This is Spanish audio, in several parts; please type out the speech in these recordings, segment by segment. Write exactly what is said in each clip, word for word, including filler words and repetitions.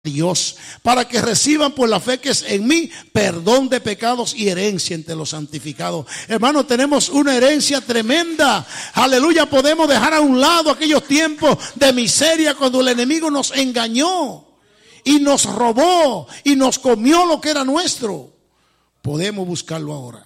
Dios, para que reciban por la fe que es en mí perdón de pecados y herencia entre los santificados. Hermano, tenemos una herencia tremenda. Aleluya, podemos dejar a un lado aquellos tiempos de miseria cuando el enemigo nos engañó y nos robó y nos comió lo que era nuestro. Podemos buscarlo ahora.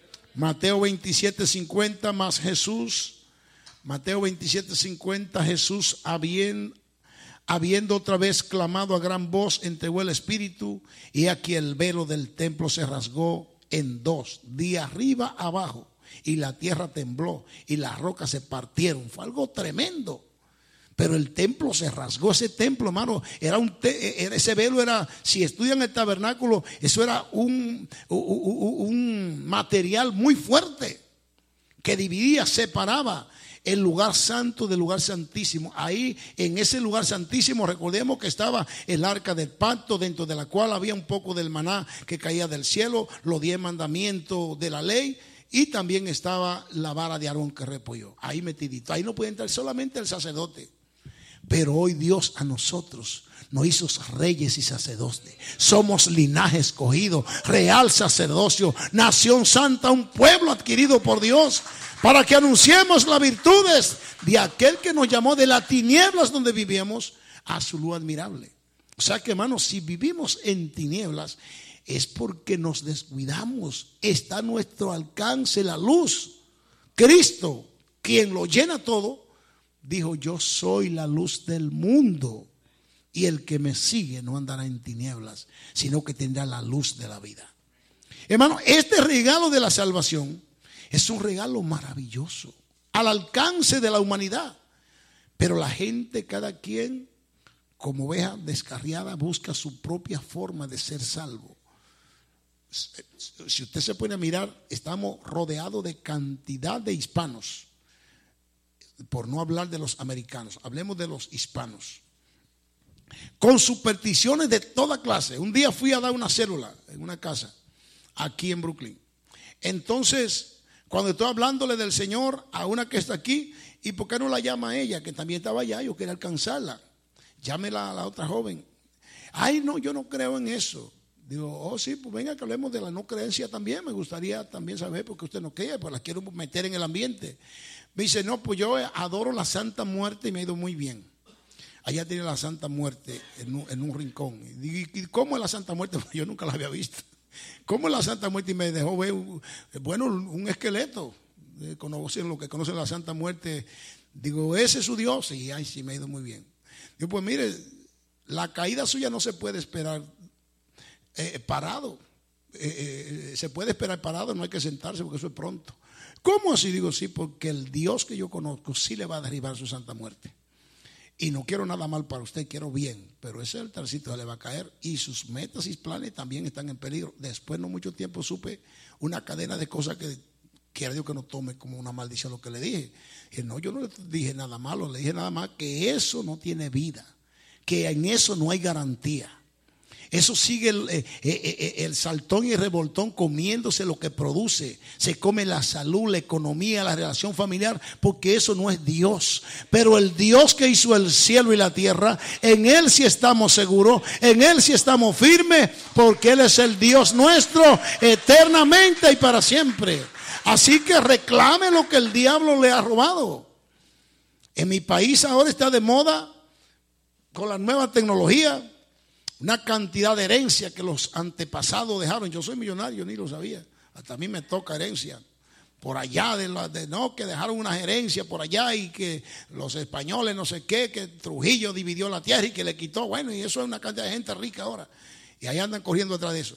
Mateo veintisiete cincuenta más Jesús. Mateo veintisiete cincuenta, Jesús habiendo Habiendo otra vez clamado a gran voz, entregó el espíritu, y aquí el velo del templo se rasgó en dos, de arriba abajo, y la tierra tembló y las rocas se partieron. Fue algo tremendo. Pero el templo se rasgó. Ese templo, hermano, era un te, ese velo era, si estudian el tabernáculo, eso era un, un, un material muy fuerte que dividía, separaba el lugar santo del lugar santísimo. Ahí en ese lugar santísimo, recordemos que estaba el arca del pacto, dentro de la cual había un poco del maná que caía del cielo, los diez mandamientos de la ley, y también estaba la vara de Aarón que repoyó. Ahí metidito. Ahí no puede entrar solamente el sacerdote. Pero hoy Dios a nosotros nos hizo reyes y sacerdotes. Somos linaje escogido, real sacerdocio, nación santa, un pueblo adquirido por Dios, para que anunciemos las virtudes de aquel que nos llamó de las tinieblas donde vivíamos a su luz admirable. O sea que, hermanos, si vivimos en tinieblas es porque nos descuidamos. Está a nuestro alcance la luz. Cristo, quien lo llena todo, dijo: yo soy la luz del mundo, y el que me sigue no andará en tinieblas, sino que tendrá la luz de la vida. Hermano, este regalo de la salvación es un regalo maravilloso, al alcance de la humanidad. Pero la gente, cada quien, como oveja descarriada, busca su propia forma de ser salvo. Si usted se pone a mirar, estamos rodeados de cantidad de hispanos. Por no hablar de los americanos, hablemos de los hispanos, con supersticiones de toda clase. Un día fui a dar una célula en una casa aquí en Brooklyn. Entonces, cuando estoy hablándole del Señor a una que está aquí, ¿y por qué no la llama a ella, que también estaba allá? Yo quería alcanzarla. Llámela a la otra joven. Ay, no, yo no creo en eso. Digo, oh sí, pues venga que hablemos de la no creencia también. Me gustaría también saber por qué usted no cree, pues la quiero meter en el ambiente. Me dice, no, pues yo adoro la Santa Muerte y me ha ido muy bien. Allá tiene la Santa Muerte en un, en un rincón. Y digo, ¿y cómo es la Santa Muerte? Porque yo nunca la había visto. ¿Cómo es la Santa Muerte? Y me dejó ver, bueno, un esqueleto. Conocen lo que conocen la Santa Muerte. Digo, ese es su Dios. Y ay, sí, me ha ido muy bien. Digo, pues mire, la caída suya no se puede esperar eh, parado. Eh, eh, se puede esperar parado, no hay que sentarse porque eso es pronto. ¿Cómo así? Digo, sí, porque el Dios que yo conozco sí le va a derribar su Santa Muerte. Y no quiero nada mal para usted, quiero bien, pero ese altarcito se le va a caer y sus metas y planes también están en peligro. Después, no mucho tiempo, supe una cadena de cosas que quiera Dios que no tome como una maldición lo que le dije. Y no, yo no le dije nada malo, le dije nada más que eso no tiene vida, que en eso no hay garantía. Eso sigue el, eh, eh, el saltón y el revoltón comiéndose lo que produce. Se come la salud, la economía, la relación familiar, porque eso no es Dios. Pero el Dios que hizo el cielo y la tierra, en Él sí estamos seguros, en Él sí estamos firmes, porque Él es el Dios nuestro eternamente y para siempre. Así que reclame lo que el diablo le ha robado. En mi país ahora está de moda, con la nueva tecnología, una cantidad de herencia que los antepasados dejaron. Yo soy millonario, ni lo sabía. Hasta a mí me toca herencia. Por allá, de, la, de no, que dejaron una herencia por allá y que los españoles no sé qué, que Trujillo dividió la tierra y que le quitó. Bueno, y eso es una cantidad de gente rica ahora. Y ahí andan corriendo detrás de eso.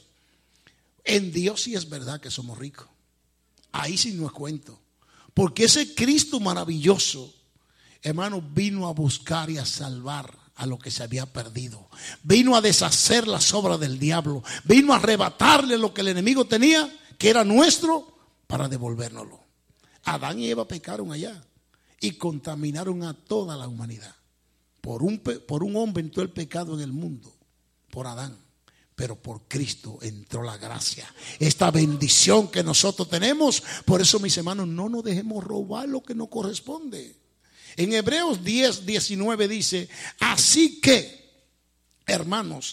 En Dios sí es verdad que somos ricos. Ahí sí no es cuento. Porque ese Cristo maravilloso, hermano, vino a buscar y a salvar a lo que se había perdido. Vino a deshacer las obras del diablo. Vino a arrebatarle lo que el enemigo tenía, que era nuestro, para devolvérnoslo. Adán y Eva pecaron allá y contaminaron a toda la humanidad. Por un, por un hombre entró el pecado en el mundo, por Adán. Pero por Cristo entró la gracia, esta bendición que nosotros tenemos. Por eso, mis hermanos, no nos dejemos robar lo que nos corresponde. En Hebreos diez, diecinueve dice, así que hermanos,